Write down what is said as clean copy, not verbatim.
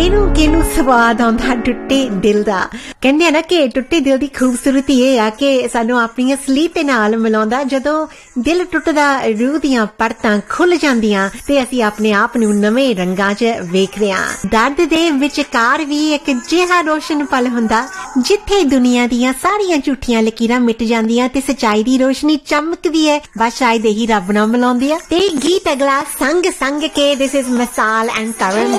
किनू किनू स्वाद आंदा टुटे दिल दा कहंदे ना कि टुटे दिल दी खूबसूरती ये आ कि सानू अपनी असली ते नाल मिलाउंदा जदों दिल टुटदा रूह दियां परतां खुल जांदियां ते असीं अपने आप नू नਵੇਂ रंगां 'ਚ ਵੇਖਦੇ ਆਂ दर्द दे विचकार भी एक जिहा रोशन पल हुंदा जिथे दुनिया दियां सारियां झूठियां लकीरां मिट जांदियां ते सच्चाई दी रोशनी चमकदी है बस शायद यही रब नाल मिलाउंदी है ते गीत अगला संग संग के दिस इज मिसाल एंड करण